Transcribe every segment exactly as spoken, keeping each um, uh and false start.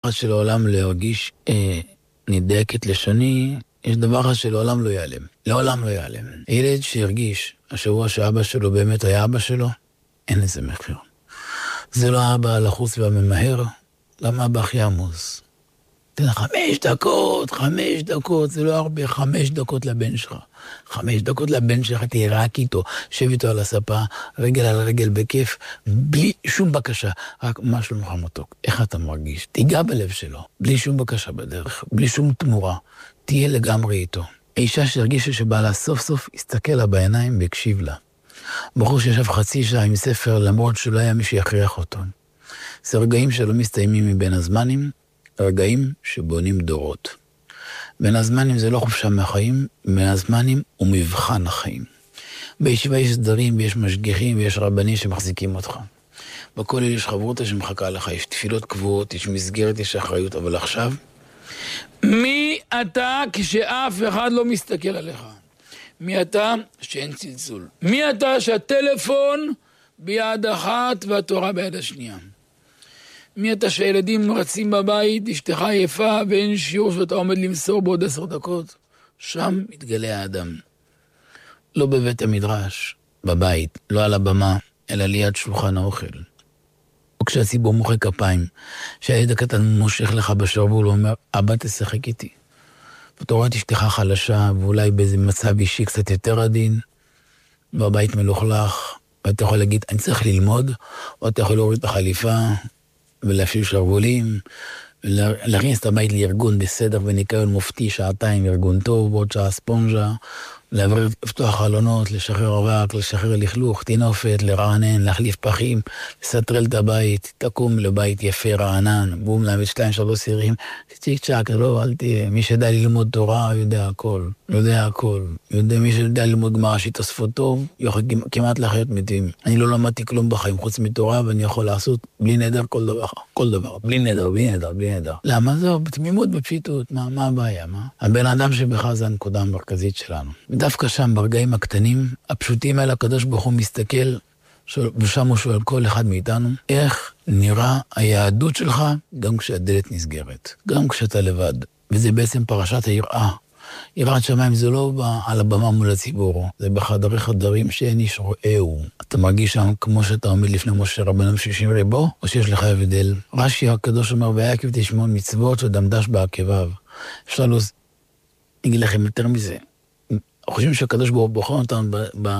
אחד שלעולם לא ירגיש אה, נדייק את לשוני, יש דבר אחד שלעולם לא ייעלם. לעולם לא ייעלם. ילד שירגיש השבוע שאבא שלו באמת היה אבא שלו, אין לזה מחיר. זה לא אבא לחוץ והממהר, למה אבא הכי עמוס? תן חמש דקות, חמש דקות, זה לא הרבה, חמש דקות לבן שלך. חמש דקות לבן שלך, תהיה רק איתו, שב איתו על הספה, רגל על רגל בכיף, בלי שום בקשה, רק מה שלומך מתוק, איך אתה מרגיש? תיגע בלב שלו, בלי שום בקשה בדרך, בלי שום תמורה, תהיה לגמרי איתו. האישה שהרגישה שבעלה סוף סוף הסתכל לה בעיניים והקשיב לה. בחור שישב חצי שעה עם ספר, למרות שלא היה מי שיכריח אותו. זה רגעים שלא מסתיימים מבין הזמנים, רגעים שבונים דורות. בין הזמנים זה לא חופשה מהחיים, בין הזמנים הוא מבחן החיים. בישיבה יש סדרים ויש משגיחים ויש רבנים שמחזיקים אותך. בכל אלה יש חברותה שמחכה לך, יש תפילות קבועות, יש מסגרת, יש אחריות, אבל עכשיו, מי אתה כשאף אחד לא מסתכל עליך? מי אתה שאין צלצול? מי אתה שהטלפון ביד אחת והתורה ביד השנייה? מי אתה שהילדים רצים בבית, אשתך יפה ואין שיעור שאתה עומד למסור בעוד עשר דקות? שם מתגלה האדם. לא בבית המדרש, בבית, לא על הבמה, אלא ליד שולחן האוכל. או כשהציבור מוחא כפיים, שהילד הקטן מושך לך בשרוול ואומר, אבא תשחק איתי. ואתה רואה את אשתך חלשה, ואולי באיזה מצב אישי קצת יותר עדין, והבית מלוכלך, ואתה יכול להגיד, אני צריך ללמוד, או אתה יכול להוריד את החליפה, ולהפשיל שרוולים, ולהכניס את הבית לארגון בסדר וניקיון מופתי, שעתיים ארגון טוב, בעוד שעה ספונג'ה, לעבר, לפתוח חלונות, לשחרר אבק, לשחרר לכלוך, תינופת, לרענן, להחליף פחים, לסטרל את הבית, תקום לבית יפה רענן, בום, להביא שתיים שלוש סירים, צ'יק צ'ק, לא, אל תהיה, מי שידע ללמוד תורה יודע הכל, יודע הכל, יודע, מי שידע ללמוד גמרא שתוספות טוב, יכול כמעט לחיות מתים. אני לא למדתי כלום בחיים חוץ מתורה, ואני יכול לעשות בלי נדר כל דבר, כל דבר, בלי נדר, בלי נדר, בלי נדר. למה זו? בתמימות, בפשיטות, מה, מה הבעיה, מה? הבן אדם שבך זה הנקודה המרכזית שלנו. דווקא שם, ברגעים הקטנים, הפשוטים האלה, הקדוש ברוך הוא מסתכל, ושם הוא שואל כל אחד מאיתנו, איך נראה היהדות שלך גם כשהדלת נסגרת, גם כשאתה לבד. וזה בעצם פרשת היראה. יראת שמיים זה לא על הבמה מול הציבור, זה בחדרי חדרים שאין איש רואהו. אתה מרגיש שם כמו שאתה עומד לפני משה רבנו שישים ריבו, או שיש לך הבדל. רש"י הקדוש אומר, ויקב תשמעון מצוות ודמדש בעקביו. אפשר לו, אני אגיד לכם יותר מזה. חושבים שהקדוש ברוך הוא בוחר אותם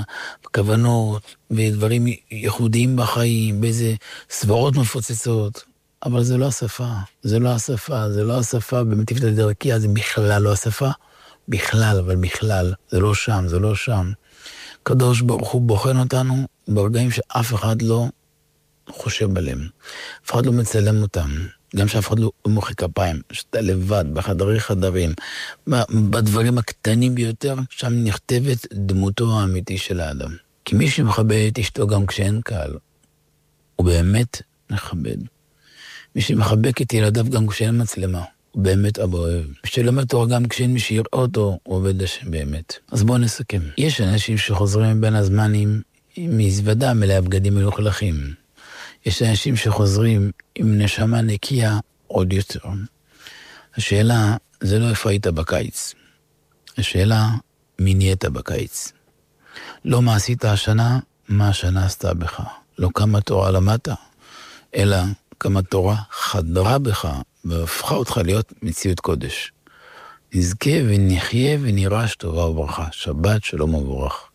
בכוונות ודברים ייחודיים בחיים, באיזה סברות מפוצצות, אבל זה לא השפה, זה לא השפה, זה לא השפה, במטיפת הדרכיה זה בכלל לא השפה, בכלל, אבל בכלל, זה לא שם, זה לא שם. הקדוש ברוך הוא בוחן אותנו ברגעים שאף אחד לא חושב עליהם, אף אחד לא מצלם אותם. גם שאף אחד לא מוחא כפיים, שאתה לבד, בחדרי חדרים, בדברים הקטנים ביותר, שם נכתבת דמותו האמיתי של האדם. כי מי שמכבד את אשתו גם כשאין קהל, הוא באמת מכבד. מי שמחבק את ילדיו גם כשאין מצלמה, הוא באמת אבא אוהב. מי שלמד תורה גם כשאין מי שיראה אותו, הוא עובד השם באמת. אז בואו נסכם. יש אנשים שחוזרים בין הזמנים עם מזוודה מלאה בגדים מלוכלכים. יש אנשים שחוזרים עם נשמה נקייה עוד יותר. השאלה, זה לא איפה היית בקיץ. השאלה, מי נהיית בקיץ. לא מה עשית השנה, מה השנה עשתה בך. לא כמה תורה למדת, אלא כמה תורה חדרה בך, והפכה אותך להיות מציאות קודש. נזכה ונחיה ונראה שטובה וברכה. שבת שלום וברכה.